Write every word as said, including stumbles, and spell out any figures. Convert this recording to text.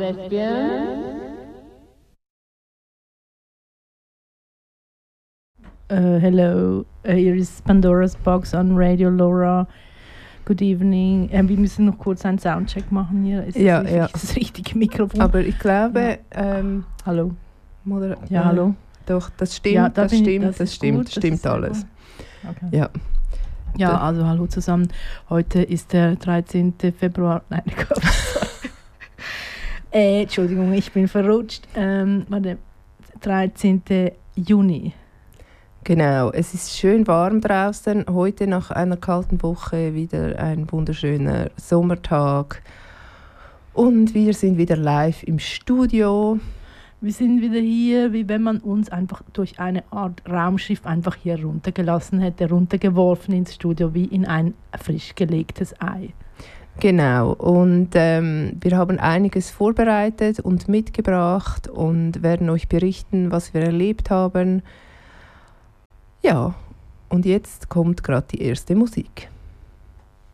lesbian. Uh, hello, uh, here is Pandora's Box on Radio Laura. Good evening. Äh, wir müssen noch kurz einen Soundcheck machen hier. Ist das, Ja, richtig, ja. ist das richtige Mikrofon? Aber ich glaube, ähm, Hallo. Moder- Ja, äh, hallo. Doch, das stimmt, Ja, da das bin ich- stimmt, das das, ist stimmt, gut, das stimmt ist sehr alles. Okay. Ja. Ja, also hallo zusammen. Heute ist der dreizehnten Februar. Nein, Gott. äh, Entschuldigung, ich bin verrutscht. Ähm, warte, dreizehnten Juni. Genau, es ist schön warm draußen. Heute nach einer kalten Woche wieder ein wunderschöner Sommertag. Und wir sind wieder live im Studio. Wir sind wieder hier, wie wenn man uns einfach durch eine Art Raumschiff einfach hier runtergelassen hätte, runtergeworfen ins Studio, wie in ein frisch gelegtes Ei. Genau, und ähm, wir haben einiges vorbereitet und mitgebracht und werden euch berichten, was wir erlebt haben. Ja, und jetzt kommt gerade die erste Musik.